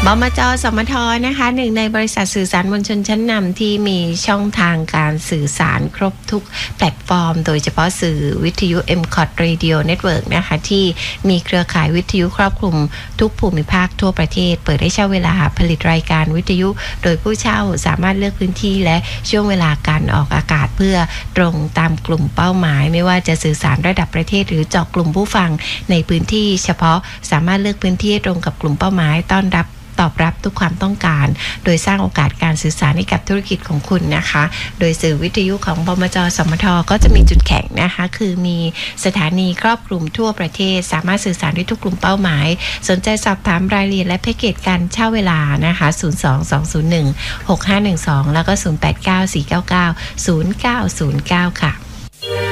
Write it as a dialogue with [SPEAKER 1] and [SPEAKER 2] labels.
[SPEAKER 1] บมจ.สมท.นะคะหนึ่งในบริษัทสื่อสารมวลชนชั้นนำที่มีช่องทางการสื่อสารครบทุกแพลตฟอร์มโดยเฉพาะสื่อวิทยุ MCOT Radio Network นะคะที่มีเครือข่ายวิทยุครอบคลุมทุกภูมิภาคทั่วประเทศเปิดให้เช่าเวลาผลิตรายการวิทยุโดยผู้เช่าสามารถเลือกพื้นที่และช่วงเวลาการออกอากาศเพื่อตรงตามกลุ่มเป้าหมายไม่ว่าจะสื่อสารระดับประเทศหรือเจาะกลุ่มผู้ฟังในพื้นที่เฉพาะสามารถเลือกพื้นที่ตรงกับกลุ่มเป้าหมายตอบรับทุกความต้องการโดยสร้างโอกาสการสื่อสารให้กับธุรกิจของคุณนะคะโดยสื่อวิทยุของบมจ.สมท.ก็จะมีจุดแข็งนะคะคือมีสถานีครอบคลุมทั่วประเทศสามารถสื่อสารได้ทุกกลุ่มเป้าหมายสนใจสอบถามรายละเอียดและแพ็กเกจการเช่าเวลานะคะ02-201-6512แล้วก็0894990909ค่ะ